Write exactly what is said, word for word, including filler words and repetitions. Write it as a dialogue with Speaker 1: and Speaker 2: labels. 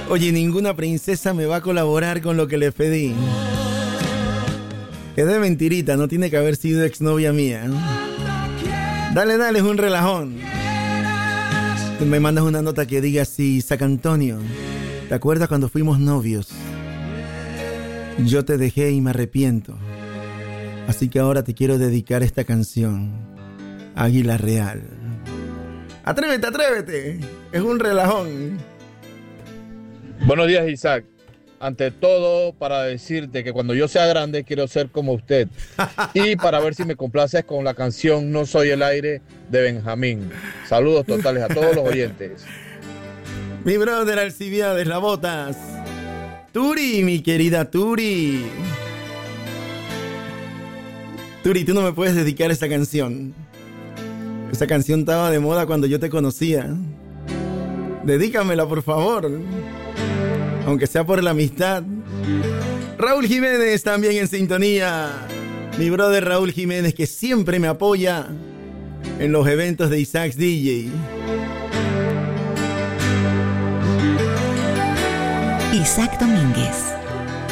Speaker 1: Oye, ninguna princesa me va a colaborar con lo que le pedí. Es de mentirita, no tiene que haber sido exnovia mía. Dale, dale, es un relajón. Tú me mandas una nota que diga así: Isaac Antonio, ¿te acuerdas cuando fuimos novios? Yo te dejé y me arrepiento. Así que ahora te quiero dedicar esta canción. Águila Real. Atrévete, atrévete. Es un relajón.
Speaker 2: Buenos días, Isaac. Ante todo, para decirte que cuando yo sea grande quiero ser como usted. Y para ver si me complaces con la canción No Soy el Aire de Benjamín. Saludos totales a todos los oyentes.
Speaker 1: Mi brother Alcibiades, la botas. Turi, mi querida Turi. Turi, tú no me puedes dedicar esa canción. Esa canción estaba de moda cuando yo te conocía. Dedícamela, por favor. Aunque sea por la amistad. Raúl Jiménez también en sintonía. Mi brother Raúl Jiménez, que siempre me apoya en los eventos de Isaac's D J.
Speaker 3: Isaac Domínguez.